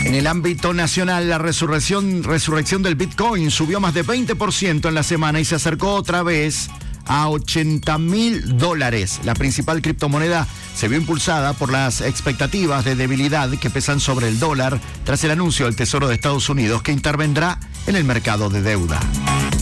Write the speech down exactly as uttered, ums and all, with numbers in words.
En el ámbito nacional, la resurrección, resurrección del Bitcoin subió más de veinte por ciento en la semana y se acercó otra vez a ochenta mil dólares. La principal criptomoneda se vio impulsada por las expectativas de debilidad que pesan sobre el dólar tras el anuncio del Tesoro de Estados Unidos que intervendrá en el mercado de deuda.